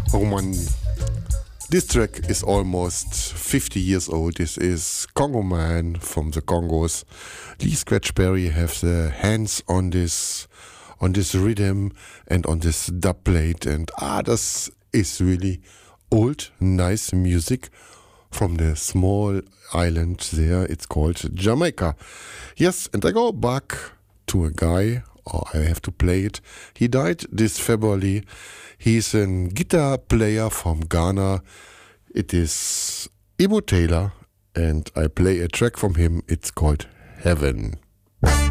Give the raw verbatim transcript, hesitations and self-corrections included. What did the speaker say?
Oh man, this track is almost fifty years old. This is Congo Man from the Congos. Lee Scratch Perry have the hands on this on this rhythm and on this dub plate, and ah, this is really old, nice music from the small island there. It's called Jamaica. Yes, and I go back to a guy, or I have to play it. He died this February. He's a guitar player from Ghana. It is Ibo Taylor, and I play a track from him. It's called Heaven.